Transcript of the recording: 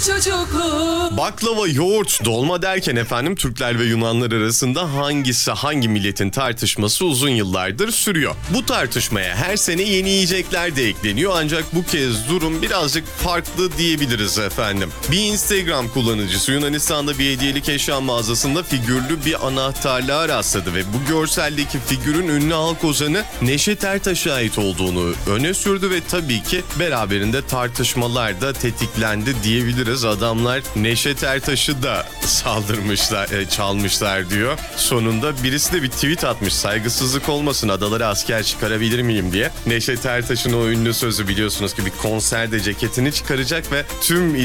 çocukluğum. Baklava, yoğurt, dolma derken efendim Türkler ve Yunanlar arasında hangisi hangi milletin tartışması uzun yıllardır sürüyor. Bu tartışmaya her sene yeni yiyecekler de ekleniyor ancak bu kez durum birazcık farklı diyebiliriz efendim. Bir Instagram kullanıcısı Yunanistan'da bir hediyelik eşya mağazasında figürlü bir anahtarlığa rastladı ve bu görseldeki figürün ünlü halk ozanı Neşet Ertaş'a ait olduğunu öne sürdü ve tabii ki beraberinde tartışmalar da tetiklendi diyebiliriz. Adamlar Neşet Ertaş'ı da saldırmışlar, çalmışlar diyor. Sonunda birisi de bir tweet atmış, saygısızlık olmasın adalara asker çıkarabilir miyim diye. Neşet Ertaş'ın o ünlü sözü biliyorsunuz ki bir konserde ceketini çıkaracak ve tüm